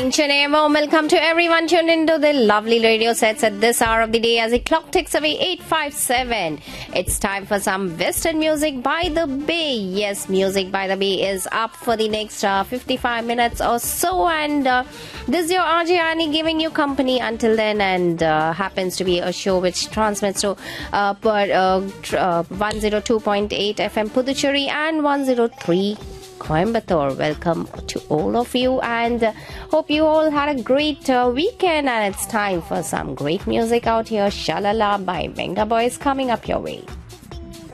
Welcome to everyone tuned into the lovely radio sets at this hour of the day as the clock ticks away 8:57. It's time for some Western music by the Bay. Yes, Music by the Bay is up for the next 55 minutes or so, and this is your RJ Annie giving you company until then, and happens to be a show which transmits to 102.8 FM Puducherry and 103 Coimbatore. Welcome to all of you, and hope you all had a great weekend, and it's time for some great music out here. Shalala by Venga Boys coming up your way.